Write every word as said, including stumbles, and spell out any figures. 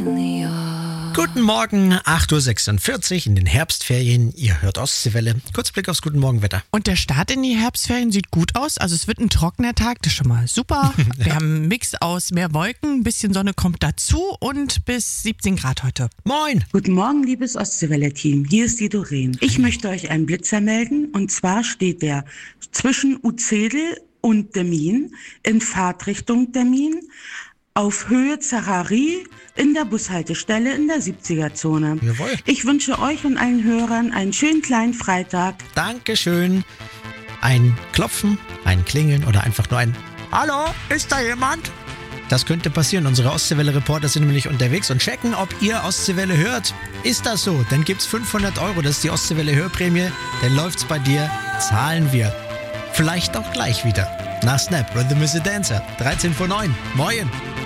Guten Morgen, acht Uhr sechsundvierzig in den Herbstferien. Ihr hört Ostseewelle. Kurz Blick aufs Guten Morgen Wetter. Und der Start in die Herbstferien sieht gut aus. Also es wird ein trockener Tag, das ist schon mal super. Wir Ja. haben einen Mix aus mehr Wolken, ein bisschen Sonne kommt dazu und bis siebzehn Grad heute. Moin! Guten Morgen, liebes Ostseewelle-Team. Hier ist die Doreen. Ich möchte euch einen Blitzer melden. Und zwar steht der zwischen Uzedel und Demmin in Fahrtrichtung Demmin auf Höhe Zacharie in der Bushaltestelle in der siebziger-Zone. Jawohl. Ich wünsche euch und allen Hörern einen schönen kleinen Freitag. Dankeschön. Ein Klopfen, ein Klingeln oder einfach nur ein Hallo, ist da jemand? Das könnte passieren. Unsere Ostseewelle-Reporter sind nämlich unterwegs und checken, ob ihr Ostseewelle hört. Ist das so? Dann gibt's fünfhundert Euro. Das ist die Ostseewelle-Hörprämie. Dann läuft's bei dir. Zahlen wir. Vielleicht auch gleich wieder. Nach Snap, Rhythm is a Dancer. dreizehn vor neun. Moin.